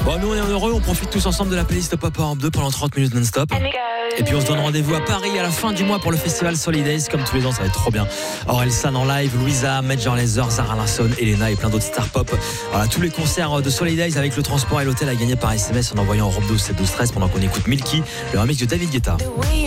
Bon, nous on est heureux, on profite tous ensemble de la playlist Pop Europe 2 pendant 30 minutes non-stop. Et puis on se donne rendez-vous à Paris à la fin du mois pour le festival Solidays. Comme tous les ans, ça va être trop bien. Orelsan en live, Louisa, Major Lazer, Zara Larsson, Elena et plein d'autres stars pop. Voilà, tous les concerts de Solidays avec le transport et l'hôtel à gagner par SMS en envoyant Europe 12 7 12 13 pendant qu'on écoute Milky, le remix de David Guetta.